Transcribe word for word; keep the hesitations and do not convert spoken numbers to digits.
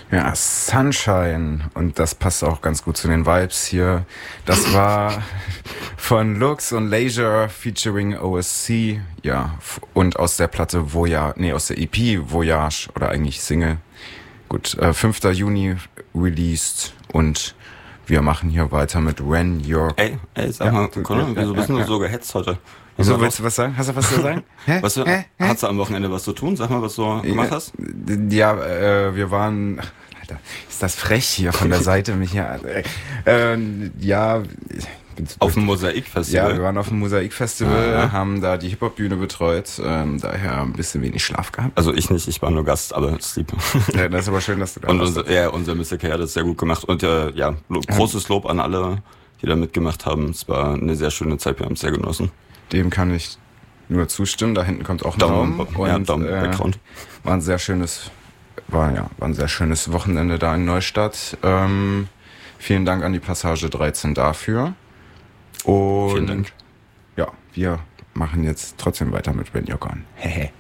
Ja, Sunshine. Und das passt auch ganz gut zu den Vibes hier. Das war von Lux und Leisure featuring O S C. Ja, und aus der Platte Voyage, nee, aus der E P Voyage oder eigentlich Single. Gut, äh, fünfter Juni released und wir machen hier weiter mit When You're... Ey, ey, sag ja, mal, Conor, ja, wieso bist du ja, ja. so gehetzt heute? Wieso, willst du was sagen? Hast du was zu sagen? Hä? Was du, Hä? Hast du am Wochenende was zu tun? Sag mal, was du gemacht hast. Ja, äh, wir waren... Ach, Alter, ist das frech hier von der Seite mich hier... Äh, äh, ja... Auf dem Mosaik-Festival? Ja, wir waren auf dem Mosaik-Festival, ah, ja. haben da die Hip-Hop-Bühne betreut, ähm, daher ein bisschen wenig Schlaf gehabt. Also ich nicht, ich war nur Gast, aber Sleep. Ja, das ist aber schön, dass du da Und warst. unser, ja, unser Mister K hat das sehr gut gemacht und äh, ja, lo- großes Lob an alle, die da mitgemacht haben. Es war eine sehr schöne Zeit, wir haben es sehr genossen. Dem kann ich nur zustimmen, da hinten kommt auch ein Daumen, Raum. ja, Und, Daumen, äh, Background. War ein sehr schönes, war ja, war ein sehr schönes Wochenende da in Neustadt. Ähm, vielen Dank an die Passage dreizehn dafür. Und Vielen Dank. Ja, wir machen jetzt trotzdem weiter mit When You're Gone. Hehe.